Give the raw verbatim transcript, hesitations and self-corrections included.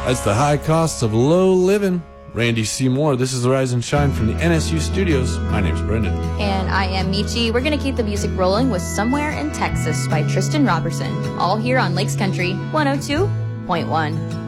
That's the high costs of low living. Randy Seymour, this is the Rise and Shine from the N S U studios. My name's Brendan. And I am Michi. We're going to keep the music rolling with Somewhere in Texas by Tristan Robertson, all here on Lakes Country one oh two point one.